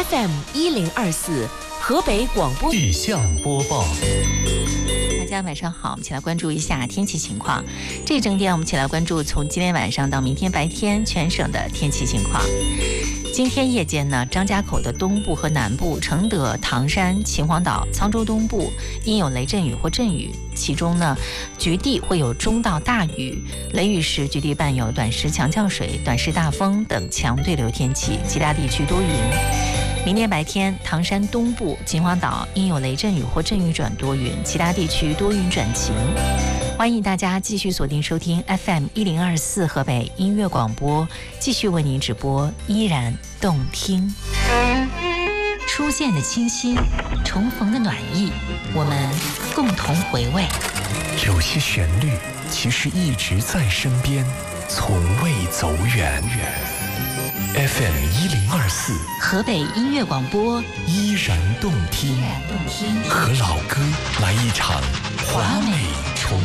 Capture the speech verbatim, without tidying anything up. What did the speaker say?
F M 一零二四河北广播气象播报。 大家晚上好，我们一起来关注一下天气情况。这一整天我们一起来关注从今天晚上到明天白天全省的天气情况。今天夜间呢，张家口的东部和南部、承德、唐山、秦皇岛、沧州东部应有雷阵雨或阵雨，其中呢，局地会有中到大雨，雷雨时局地伴有短时强降水、短时大风等强对流天气，其他地区多云。明天白天，唐山东部、秦皇岛应有雷阵雨或阵雨转多云，其他地区多云转晴。欢迎大家继续锁定收听 F M 一零二四河北音乐广播，继续为您直播，依然动听。初见的清新，重逢的暖意，我们共同回味。 有些旋律其实一直在身边，从未走远。F M 一零二四河北音乐广播， 依然动听，和老歌来一场华美